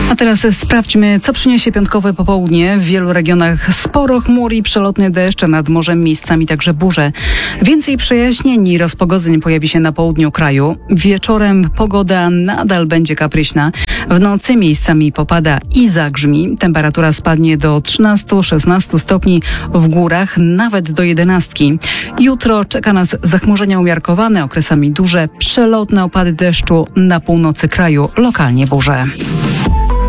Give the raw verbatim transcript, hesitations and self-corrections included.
A teraz sprawdźmy, co przyniesie piątkowe popołudnie. W wielu regionach sporo chmur i przelotny deszcz, nad morzem miejscami także burze. Więcej przejaśnień i rozpogodzeń pojawi się na południu kraju. Wieczorem pogoda nadal będzie kapryśna. W nocy miejscami popada i zagrzmi. Temperatura spadnie do trzynastu szesnastu stopni, w górach nawet do jedenastki. Jutro czeka nas zachmurzenia umiarkowane, okresami duże, przelotne opady deszczu, na północy kraju lokalnie burze.